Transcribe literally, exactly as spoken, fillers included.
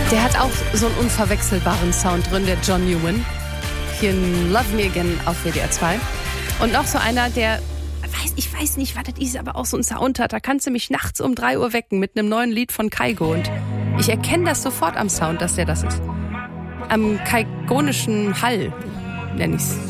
Der hat auch so einen unverwechselbaren Sound drin, der John Newman. Hier in Love Me Again auf W D R zwei. Und noch so einer, der, weiß, ich weiß nicht, was das ist, aber auch so ein Sound hat. Da kannst du mich nachts um drei Uhr wecken mit einem neuen Lied von Kygo. Und ich erkenne das sofort am Sound, dass der das ist. Am kaigonischen Hall, nenne ich's.